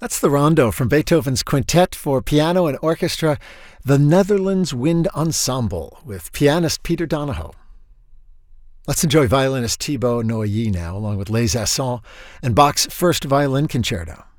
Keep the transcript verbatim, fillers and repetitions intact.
That's the rondo from Beethoven's Quintet for Piano and Orchestra, the Netherlands Wind Ensemble, with pianist Peter Donahoe. Let's enjoy violinist Thibaut Noilly now, along with Les Assons and Bach's First Violin Concerto.